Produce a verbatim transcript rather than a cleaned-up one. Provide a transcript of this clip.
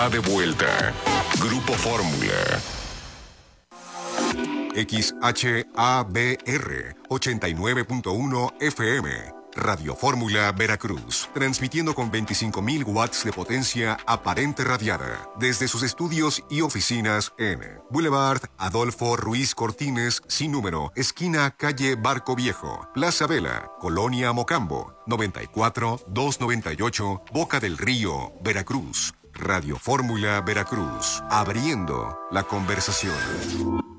está de vuelta. Grupo Fórmula. X H A B R ochenta y nueve punto uno F M. Radio Fórmula Veracruz, transmitiendo con veinticinco mil watts de potencia aparente radiada desde sus estudios y oficinas en Boulevard Adolfo Ruiz Cortines, sin número, esquina calle Barco Viejo, Plaza Vela, Colonia Mocambo, noventa y cuatro, doscientos noventa y ocho, Boca del Río, Veracruz. Radio Fórmula Veracruz, abriendo la conversación.